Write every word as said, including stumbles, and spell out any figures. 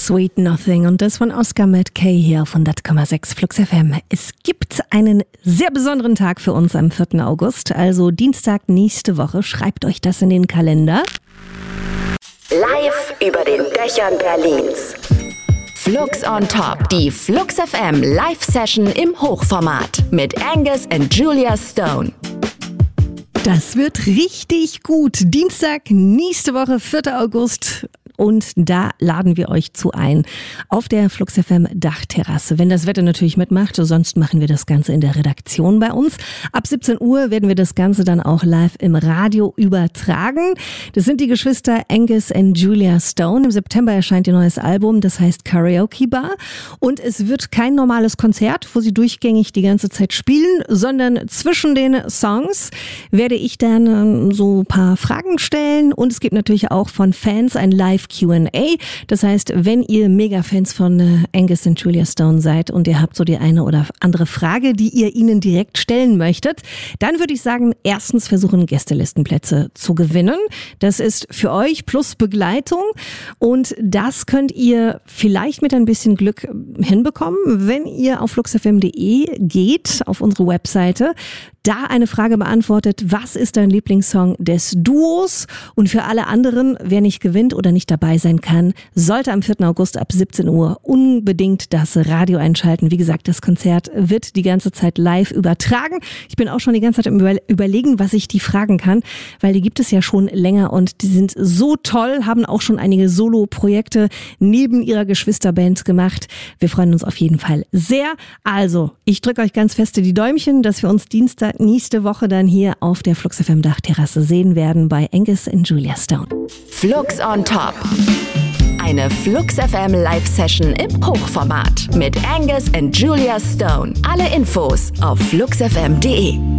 Sweet Nothing und das von Oscar Matt Kay hier auf hundert Komma sechs Flux F M. Es gibt einen sehr besonderen Tag für uns am vierten August, also Dienstag nächste Woche. Schreibt euch das in den Kalender. Live über den Dächern Berlins. Flux on Top, die Flux F M Live-Session im Hochformat mit Angus und Julia Stone. Das wird richtig gut. Dienstag nächste Woche, vierter August. Und da laden wir euch zu ein auf der Flux F M Dachterrasse. Wenn das Wetter natürlich mitmacht, sonst machen wir das Ganze in der Redaktion bei uns. Ab siebzehn Uhr werden wir das Ganze dann auch live im Radio übertragen. Das sind die Geschwister Angus und Julia Stone. Im September erscheint ihr neues Album, das heißt Karaoke Bar. Und es wird kein normales Konzert, wo sie durchgängig die ganze Zeit spielen, sondern zwischen den Songs werde ich dann ähm, so ein paar Fragen stellen. Und es gibt natürlich auch von Fans ein Live Q and A. Das heißt, wenn ihr Mega-Fans von äh, Angus und Julia Stone seid und ihr habt so die eine oder andere Frage, die ihr ihnen direkt stellen möchtet, dann würde ich sagen, erstens versuchen, Gästelistenplätze zu gewinnen. Das ist für euch plus Begleitung und das könnt ihr vielleicht mit ein bisschen Glück hinbekommen, wenn ihr auf flux f m punkt d e geht, auf unsere Webseite, da eine Frage beantwortet, was ist dein Lieblingssong des Duos? Und für alle anderen, wer nicht gewinnt oder nicht dabei sein kann, sollte am vierten August ab siebzehn Uhr unbedingt das Radio einschalten. Wie gesagt, das Konzert wird die ganze Zeit live übertragen. Ich bin auch schon die ganze Zeit im Überlegen, was ich die fragen kann, weil die gibt es ja schon länger und die sind so toll, haben auch schon einige Solo-Projekte neben ihrer Geschwisterband gemacht. Wir freuen uns auf jeden Fall sehr. Also, ich drücke euch ganz feste die Däumchen, dass wir uns Dienstag nächste Woche dann hier auf der Flux F M Dachterrasse sehen werden bei Angus und Julia Stone. Flux on Top. Eine Flux F M Live-Session im Hochformat mit Angus und Julia Stone. Alle Infos auf flux f m punkt d e.